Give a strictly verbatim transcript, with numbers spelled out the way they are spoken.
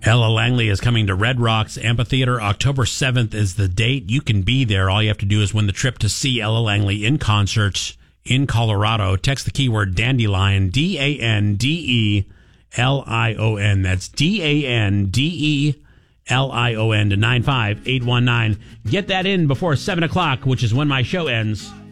Ella Langley is coming to Red Rocks Amphitheater. October seventh is the date. You can be there. All you have to do is win the trip to see Ella Langley in concert in Colorado. Text the keyword Dandelion, D A N D E L I O N. That's D A N D E L I O N to nine five eight one nine. Get that in before seven o'clock, which is when my show ends.